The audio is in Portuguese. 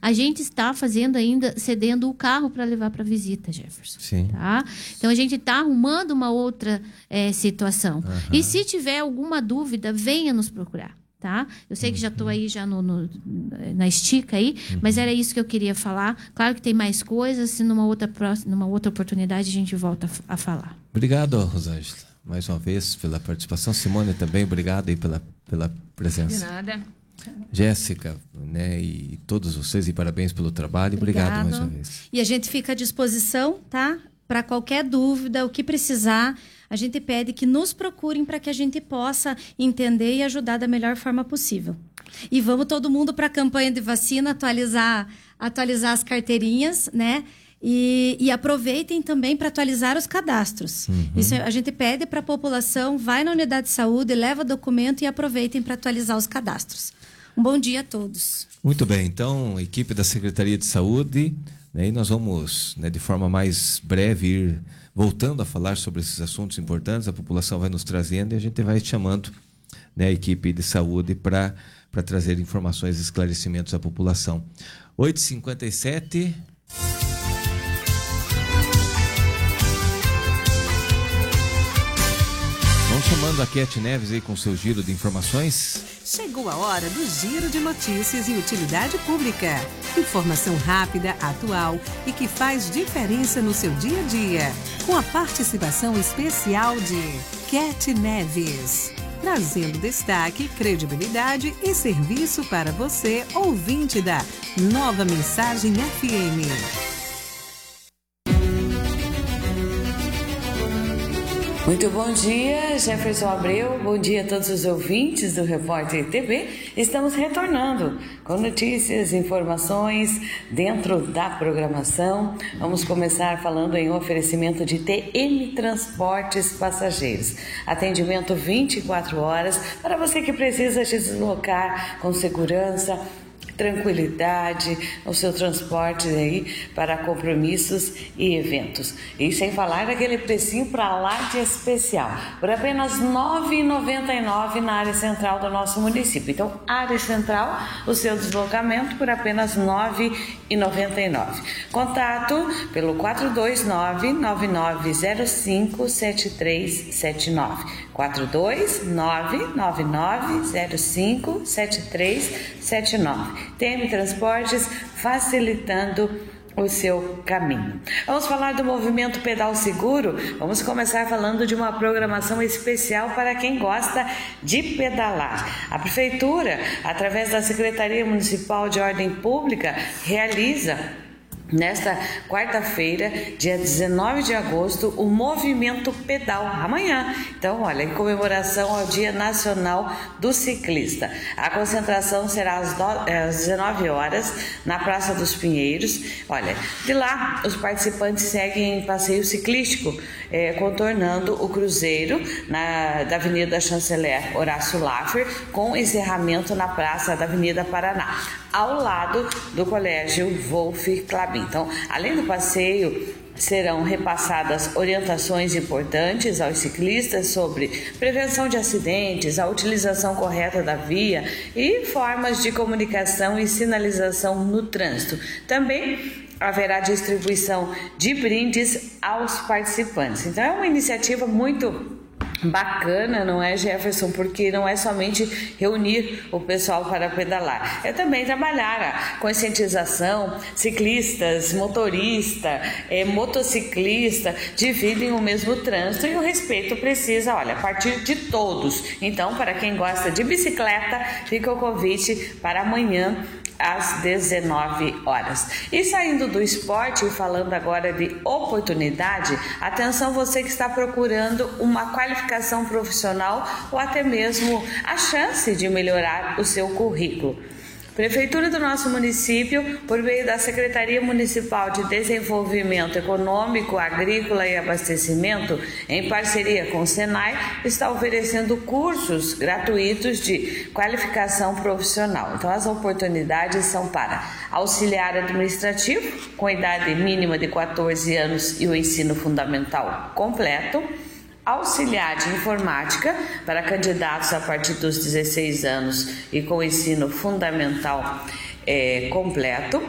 A gente está fazendo ainda, cedendo o carro para levar para visita, Jefferson. Sim. Tá? Então, a gente está arrumando uma outra situação. E se tiver alguma dúvida, venha nos procurar. Tá? Eu sei que já estou aí já na estica aí, mas era isso que eu queria falar. Claro que tem mais coisas, se numa outra oportunidade a gente volta a falar. Obrigado, Rosângela, mais uma vez pela participação. Simone também, obrigado aí pela presença. De nada. Jéssica, né, e todos vocês, e parabéns pelo trabalho. Obrigado mais uma vez. E a gente fica à disposição, tá? Para qualquer dúvida, o que precisar, a gente pede que nos procurem para que a gente possa entender e ajudar da melhor forma possível. E vamos todo mundo para a campanha de vacina, atualizar as carteirinhas, né? E aproveitem também para atualizar os cadastros. Isso a gente pede para a população, vai na unidade de saúde, leva documento e aproveitem para atualizar os cadastros. Um bom dia a todos. Muito bem, então, equipe da Secretaria de Saúde, né, e nós vamos, né, de forma mais breve, ir voltando a falar sobre esses assuntos importantes. A população vai nos trazendo e a gente vai chamando, né, a equipe de saúde para trazer informações e esclarecimentos à população. 8h57. Vamos chamando a Kete Neves aí com seu giro de informações. Chegou a hora do Giro de Notícias e Utilidade Pública. Informação rápida, atual e que faz diferença no seu dia a dia. Com a participação especial de Kete Neves. Trazendo destaque, credibilidade e serviço para você, ouvinte da Nova Mensagem FM. Muito bom dia, Jefferson Abreu. Bom dia a todos os ouvintes do Repórter TV. Estamos retornando com notícias, informações dentro da programação. Vamos começar falando em oferecimento de TM Transportes Passageiros. Atendimento 24 horas para você que precisa se deslocar com segurança, tranquilidade no seu transporte aí para compromissos e eventos. E sem falar daquele precinho para lá de especial, por apenas R$ 9,99 na área central do nosso município. Então, área central, o seu deslocamento por apenas R$ 9,99. Contato pelo 429-9905-7379. 429-9905-7379. TM Transportes, facilitando o seu caminho. Vamos falar do movimento Pedal Seguro. Vamos começar falando de uma programação especial para quem gosta de pedalar. A Prefeitura, através da Secretaria Municipal de Ordem Pública, realiza nesta quarta-feira, dia 19 de agosto, o Movimento Pedal, amanhã. Então, olha, em comemoração ao Dia Nacional do Ciclista. A concentração será às 19 horas na Praça dos Pinheiros. Olha, de lá, os participantes seguem em passeio ciclístico, contornando o Cruzeiro da Avenida Chanceler Horácio Laffer, com encerramento na Praça da Avenida Paraná, ao lado do Colégio Wolf Clabin. Então, além do passeio, serão repassadas orientações importantes aos ciclistas sobre prevenção de acidentes, a utilização correta da via e formas de comunicação e sinalização no trânsito. Também haverá distribuição de brindes aos participantes. Então, é uma iniciativa muito bacana, não é, Jefferson? Porque não é somente reunir o pessoal para pedalar, é também trabalhar a conscientização. Ciclistas, motorista, motociclista dividem o mesmo trânsito e o respeito precisa, olha, partir de todos. Então, para quem gosta de bicicleta, fica o convite para amanhã às 19 horas. E saindo do esporte e falando agora de oportunidade, atenção você que está procurando uma qualificação profissional ou até mesmo a chance de melhorar o seu currículo. Prefeitura do nosso município, por meio da Secretaria Municipal de Desenvolvimento Econômico, Agrícola e Abastecimento, em parceria com o Senai, está oferecendo cursos gratuitos de qualificação profissional. Então, as oportunidades são para auxiliar administrativo, com idade mínima de 14 anos e o ensino fundamental completo, auxiliar de informática para candidatos a partir dos 16 anos e com ensino fundamental completo,